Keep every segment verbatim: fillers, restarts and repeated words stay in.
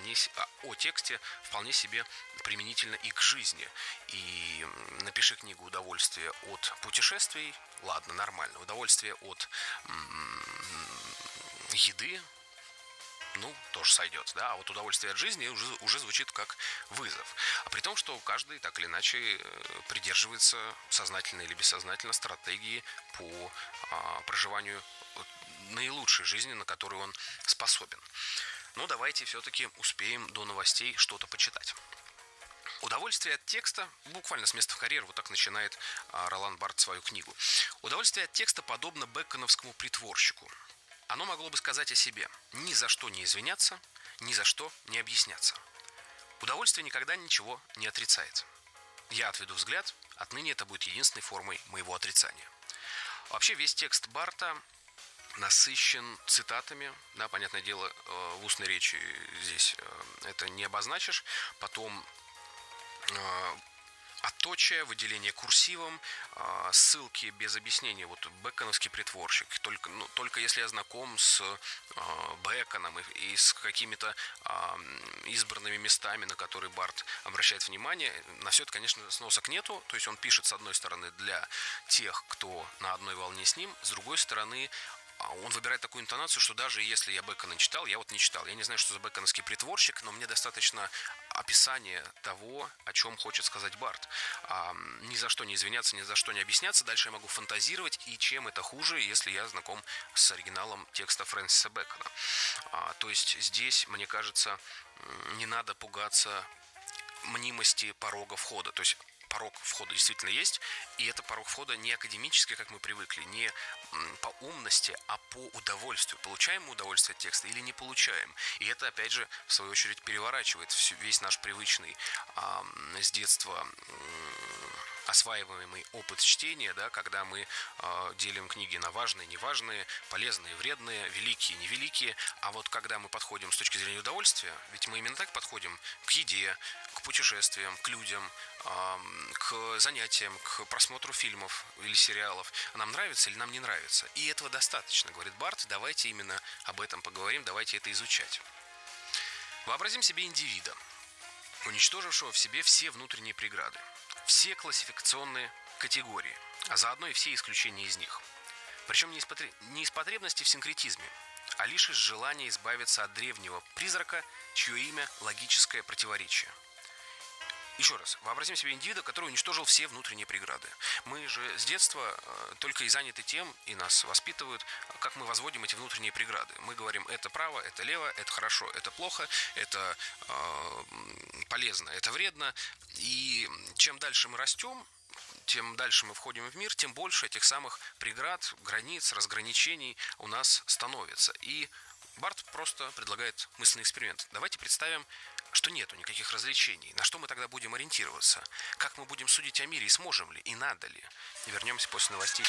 вполне, о тексте вполне себе применительно и к жизни. И напиши книгу «Удовольствие от путешествий». Ладно, нормально. «Удовольствие от еды». Ну, тоже сойдет, да, а вот «Удовольствие от жизни» уже, уже звучит как вызов. А при том, что каждый так или иначе придерживается сознательно или бессознательно стратегии по а, проживанию наилучшей жизни, на которую он способен. Но давайте все-таки успеем до новостей что-то почитать. «Удовольствие от текста», буквально с места в карьер, вот так начинает а, Ролан Барт свою книгу. «Удовольствие от текста подобно бэконовскому притворщику. Оно могло бы сказать о себе: ни за что не извиняться, ни за что не объясняться. Удовольствие никогда ничего не отрицает. Я отведу взгляд, отныне это будет единственной формой моего отрицания». Вообще весь текст Барта насыщен цитатами, да, понятное дело, в устной речи здесь это не обозначишь. Потом отточие, выделение курсивом, ссылки без объяснения. Вот бэконовский притворщик. Только, ну, только если я знаком с Бэконом и, и с какими-то избранными местами, на которые Барт обращает внимание, на все это, конечно, сносок нету. То есть он пишет, с одной стороны, для тех, кто на одной волне с ним, с другой стороны, он выбирает такую интонацию, что даже если я Бэкона читал, я вот не читал. Я не знаю, что за бэконовский притворщик, но мне достаточно описания того, о чем хочет сказать Барт. А, ни за что не извиняться, ни за что не объясняться. Дальше я могу фантазировать, и чем это хуже, если я знаком с оригиналом текста Фрэнсиса Бэкона. А, то есть здесь, мне кажется, не надо пугаться мнимости порога входа. То есть порог входа действительно есть, и это порог входа не академический, как мы привыкли, не по умности, а по удовольствию. Получаем мы удовольствие от текста или не получаем. И это, опять же, в свою очередь переворачивает весь наш привычный а, с детства осваиваемый опыт чтения, да, когда мы э, делим книги на важные, неважные, полезные, вредные, великие, невеликие. А вот когда мы подходим с точки зрения удовольствия, ведь мы именно так подходим к еде, к путешествиям, к людям, э, к занятиям, к просмотру фильмов или сериалов. Нам нравится или нам не нравится. И этого достаточно, говорит Барт. Давайте именно об этом поговорим, давайте это изучать. Вообразим себе индивида, уничтожившего в себе все внутренние преграды, все классификационные категории, а заодно и все исключения из них. Причем не из, потреб... не из потребности в синкретизме, а лишь из желания избавиться от древнего призрака, чье имя – логическое противоречие. Еще раз, вообразим себе индивида, который уничтожил все внутренние преграды. Мы же с детства э, только и заняты тем, и нас воспитывают, как мы возводим эти внутренние преграды. Мы говорим, это право, это лево, это хорошо, это плохо, это э, полезно, это вредно. И чем дальше мы растем, тем дальше мы входим в мир, тем больше этих самых преград, границ, разграничений у нас становится. И Барт просто предлагает мысленный эксперимент. Давайте представим, что нету никаких развлечений. На что мы тогда будем ориентироваться? Как мы будем судить о мире? И сможем ли? И надо ли? И вернемся после новостей.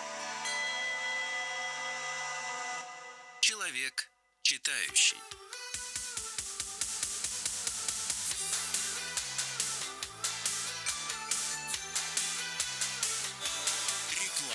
Человек читающий.